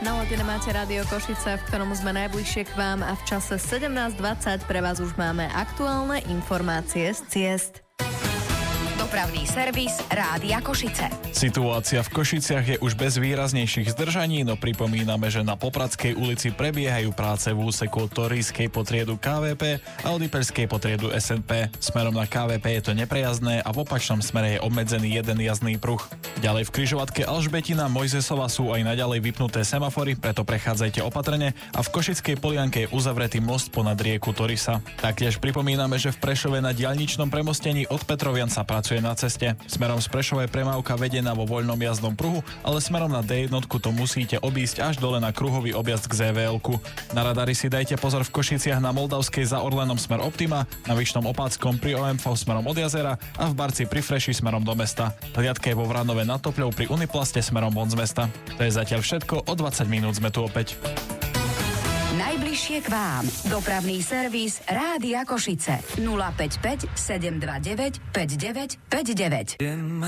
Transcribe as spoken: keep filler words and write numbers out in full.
Naladené máte Rádio Košice, v ktorom sme najbližšie k vám a v čase sedemnásť dvadsať pre vás už máme aktuálne informácie z ciest. Dopravný servis Rádia Košice. Situácia v Košiciach je už bez výraznejších zdržaní, no pripomíname, že na Popradskej ulici prebiehajú práce v úseku od Torískej po triedu ká vé pé a od Ipeľskej po triedu es en pé. Smerom na ká vé pé je to neprejazdné a v opačnom smere je obmedzený jeden jazdný pruh. Ďalej v križovatke Alžbetina Mojzesova sú aj naďalej vypnuté semafory, preto prechádzajte opatrne a v Košickej Polianke je uzavretý most ponad rieku Torisa. Taktiež pripomíname, že v Prešove na diaľničnom premostení od Petrovian sa pracuje na ceste. Smerom z Prešova je premávka vedená vo voľnom jazdnom pruhu, ale smerom na dé jedna to musíte obísť až dole na kruhový objazd k zé vé elku. Na radari si dajte pozor v Košiciach na Moldavskej za Orlenom smer Optima, na Vyšnom Opáckom pri ó em vé smerom od jazera a v Barci pri Freši smerom do mesta. Hliadka je vo Vranove nad Topľou pri Uniplaste smerom von z mesta. To je zatiaľ všetko, o dvadsať minút sme tu opäť. Najbližšie k vám. Dopravný servis Rádia Košice. nula päť päť sedem dva deväť päť deväť päť deväť.